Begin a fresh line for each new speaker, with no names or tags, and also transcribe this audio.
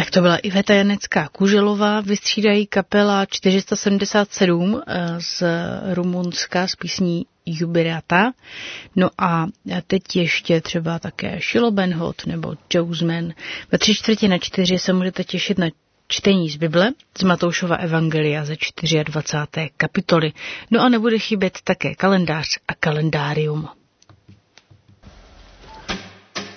Tak to byla Iveta Janecká Kuželová, vystřídají kapela 477 z Rumunska s písní Jubilata. No a teď ještě třeba také Shiloh Benhot nebo Joseman. Ve 3:45 se můžete těšit na čtení z Bible, z Matoušova evangelia ze 24. kapitoly. No a nebude chybět také kalendář a kalendárium.